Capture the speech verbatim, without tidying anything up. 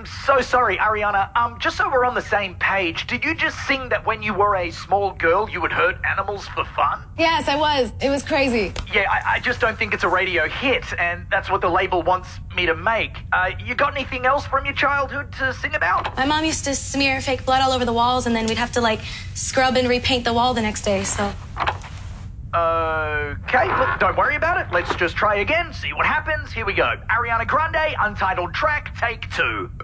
I'm so sorry, Ariana. Um, just so we're on the same page, did you just sing that when you were a small girl, you would hurt animals for fun? Yes, I was. It was crazy. Yeah, I, I just don't think it's a radio hit, and that's what the label wants me to make. Uh, you got anything else from your childhood to sing about? My mom used to smear fake blood all over the walls, and then we'd have to, like, scrub and repaint the wall the next day, so... Okay, look, don't worry about it. Let's just try again, see what happens. Here we go. Ariana Grande, Untitled Track, take two.